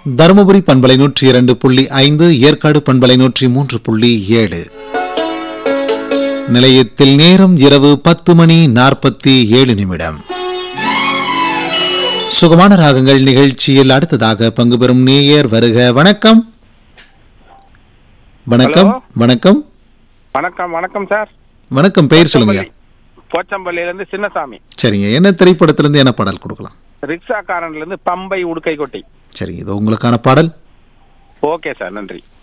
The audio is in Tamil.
தருமபுரி பண்பலை 102.5, ஏற்காடு பண்பலை 103.7. நிலையத்தில் நேரம் இரவு 10:47. சுகமான ராகங்கள் நிகழ்ச்சியில் அடுத்ததாக பங்கு பெறும் நேயர் வருக. வணக்கம். வணக்கம். வணக்கம். வணக்கம். வணக்கம் சார். வணக்கம். பெயர் சொல்லுங்க. போச்சம்பள்ளியிலிருந்து சின்னசாமி. சரிங்க. என்ன திரைப்படத்திலிருந்து என்ன பாடல் கொடுக்கலாம்? ரிக்ஷாக்காரன்ல இருந்து பம்பை உடுக்கை கொட்டி. சரிங்க, இது உங்களுக்கான பாடல். ஓகே சார், நன்றி.